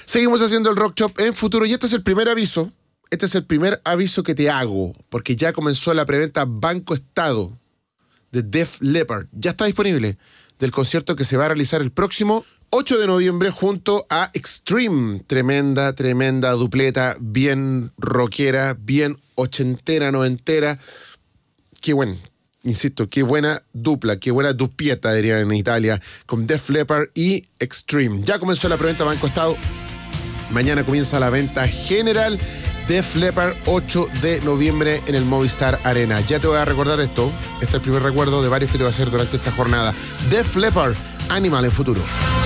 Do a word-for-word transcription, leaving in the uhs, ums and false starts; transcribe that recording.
Seguimos haciendo el Rock Shop en Futuro y este es el primer aviso. Este es el primer aviso que te hago, porque ya comenzó la preventa Banco Estado de Def Leppard. Ya está disponible, del concierto que se va a realizar el próximo ocho de noviembre junto a Extreme. Tremenda, tremenda dupleta, bien rockera, bien ochentera, noventera. Qué bueno, insisto, qué buena dupla, qué buena dupieta, dirían en Italia, con Def Leppard y Extreme. Ya comenzó la preventa Banco Estado. Mañana comienza la venta general. Def Leppard, ocho de noviembre en el Movistar Arena. Ya te voy a recordar esto. Este es el primer recuerdo de varios que te voy a hacer durante esta jornada. Def Leppard, Animal en Futuro.